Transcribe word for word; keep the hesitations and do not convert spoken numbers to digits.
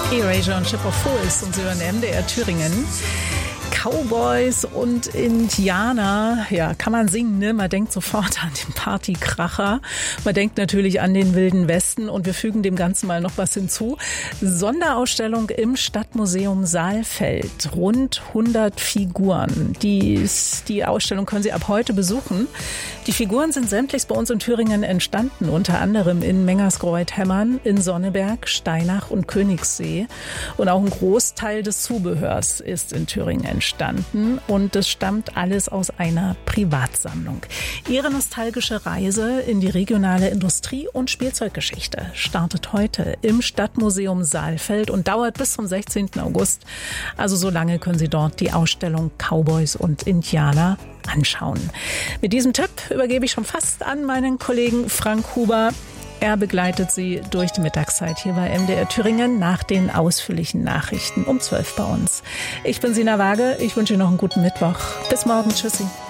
Erasure und Ship of Fools und Sie hören M D R Thüringen. Cowboys und Indianer, ja, kann man singen, ne? Man denkt sofort an den Partykracher. Man denkt natürlich an den Wilden Westen und wir fügen dem Ganzen mal noch was hinzu. Sonderausstellung im Stadtmuseum Saalfeld. Rund hundert Figuren. Die, die Ausstellung können Sie ab heute besuchen. Die Figuren sind sämtlichst bei uns in Thüringen entstanden, unter anderem in Mengersgreuth-Hemmern, in Sonneberg, Steinach und Königssee. Und auch ein Großteil des Zubehörs ist in Thüringen entstanden. Und das stammt alles aus einer Privatsammlung. Ihre nostalgische Reise in die regionale Industrie- und Spielzeuggeschichte startet heute im Stadtmuseum Saalfeld und dauert bis zum sechzehnten August. Also so lange können Sie dort die Ausstellung Cowboys und Indianer anschauen. Mit diesem Tipp übergebe ich schon fast an meinen Kollegen Frank Huber. Er begleitet Sie durch die Mittagszeit hier bei M D R Thüringen nach den ausführlichen Nachrichten um zwölf bei uns. Ich bin Sina Waage. Ich wünsche Ihnen noch einen guten Mittwoch. Bis morgen. Tschüssi.